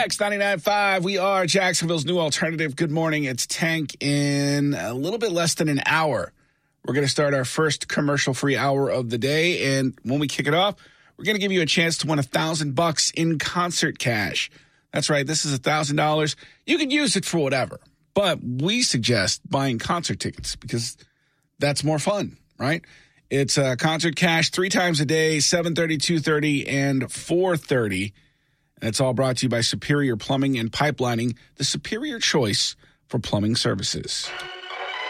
X99.5. We are Jacksonville's new alternative. Good morning. It's Tank. In a little bit less than an hour, we're going to start our first commercial-free hour of the day. And when we kick it off, we're going to give you a chance to win $1,000 in concert cash. That's right. This is $1,000. You can use it for whatever, but we suggest buying concert tickets because that's more fun, right? It's concert cash 3 times a day, 7:30, 2:30, and 4:30. And it's all brought to you by Superior Plumbing and Pipelining, the superior choice for plumbing services.